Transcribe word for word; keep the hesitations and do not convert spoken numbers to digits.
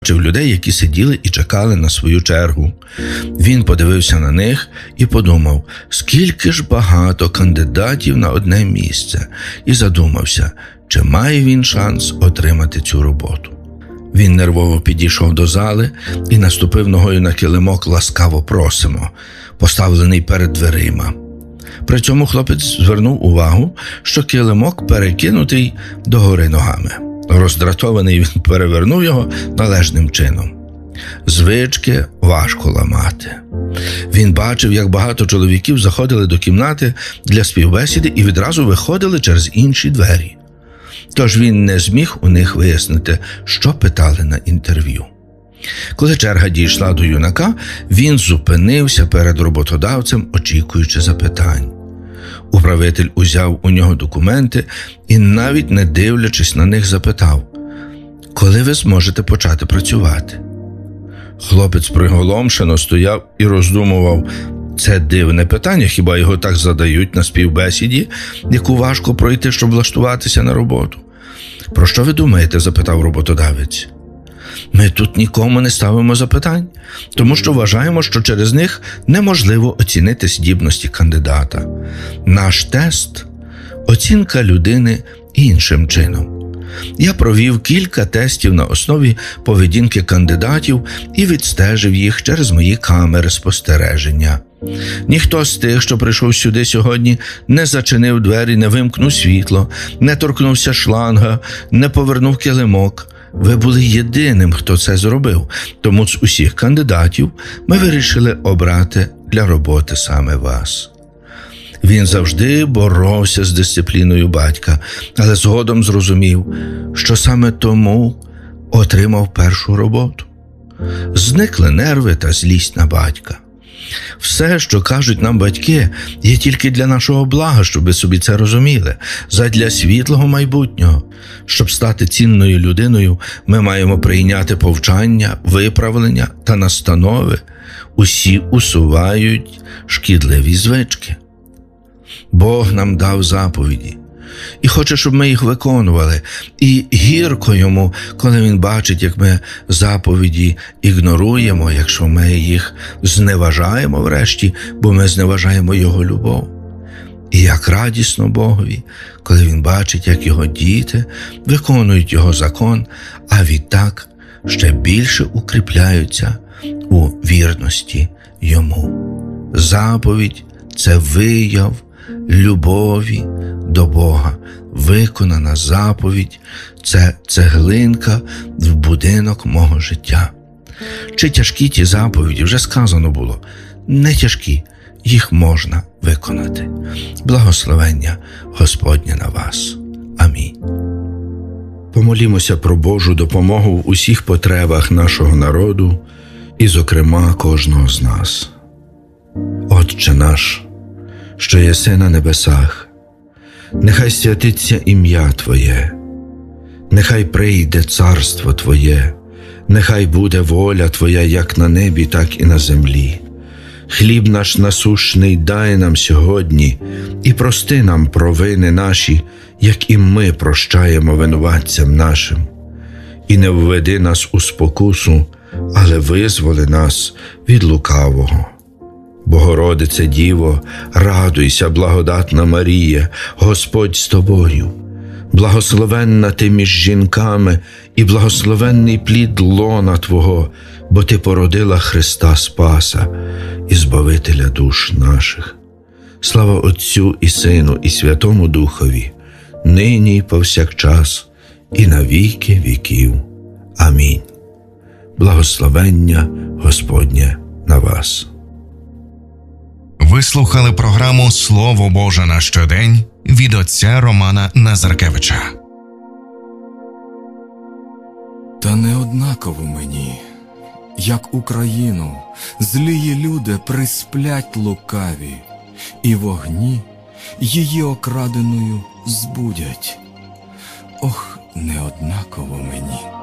Бачив людей, які сиділи і чекали на свою чергу. Він подивився на них і подумав, скільки ж багато кандидатів на одне місце, і задумався, чи має він шанс отримати цю роботу. Він нервово підійшов до зали і наступив ногою на килимок «Ласкаво просимо», поставлений перед дверима. При цьому хлопець звернув увагу, що килимок перекинутий догори ногами. Роздратований, він перевернув його належним чином. Звички важко ламати. Він бачив, як багато чоловіків заходили до кімнати для співбесіди і відразу виходили через інші двері. Тож він не зміг у них вияснити, що питали на інтерв'ю. Коли черга дійшла до юнака, він зупинився перед роботодавцем, очікуючи запитань. Управитель узяв у нього документи і, навіть не дивлячись на них, запитав, «Коли ви зможете почати працювати?» Хлопець приголомшено стояв і роздумував, це дивне питання, хіба його так задають на співбесіді, яку важко пройти, щоб влаштуватися на роботу. «Про що ви думаєте?» – запитав роботодавець. «Ми тут нікому не ставимо запитань, тому що вважаємо, що через них неможливо оцінити здібності кандидата. Наш тест – оцінка людини іншим чином. Я провів кілька тестів на основі поведінки кандидатів і відстежив їх через мої камери спостереження. Ніхто з тих, що прийшов сюди сьогодні, не зачинив двері, не вимкнув світло, не торкнувся шланга, не повернув килимок. Ви були єдиним, хто це зробив, тому з усіх кандидатів ми вирішили обрати для роботи саме вас». Він завжди боровся з дисципліною батька, але згодом зрозумів, що саме тому отримав першу роботу. Зникли нерви та злість на батька. Все, що кажуть нам батьки, є тільки для нашого блага, щоб ви собі це розуміли, задля світлого майбутнього. Щоб стати цінною людиною, ми маємо прийняти повчання, виправлення та настанови. Усі усувають шкідливі звички. Бог нам дав заповіді і хоче, щоб ми їх виконували. І гірко йому, коли він бачить, як ми заповіді ігноруємо, якщо ми їх зневажаємо врешті, бо ми зневажаємо його любов. І як радісно Богові, коли він бачить, як його діти виконують його закон, а відтак ще більше укріпляються у вірності йому. Заповідь – це вияв любові до Бога. Виконана заповідь – це цеглинка в будинок мого життя. Чи тяжкі ті заповіді? Вже сказано було. Не тяжкі, їх можна виконати. Благословення Господнє на вас. Амінь. Помолімося про Божу допомогу в усіх потребах нашого народу і, зокрема, кожного з нас. Отче наш, що єси на небесах, нехай святиться ім'я Твоє, нехай прийде царство Твоє, нехай буде воля Твоя як на небі, так і на землі. Хліб наш насущний дай нам сьогодні, і прости нам провини наші, як і ми прощаємо винуватцям нашим. І не введи нас у спокусу, але визволи нас від лукавого. Богородице Діво, радуйся, благодатна Марія, Господь з тобою. Благословенна ти між жінками і благословенний плід лона Твого, бо ти породила Христа Спаса і Збавителя душ наших. Слава Отцю і Сину і Святому Духові, нині і повсякчас, і на віки віків. Амінь. Благословення Господнє на вас. Ви слухали програму «Слово Боже на щодень» від отця Романа Назаркевича. Та не однаково мені, як Україну, злії люди присплять лукаві, і вогні її окраденою збудять. Ох, не однаково мені.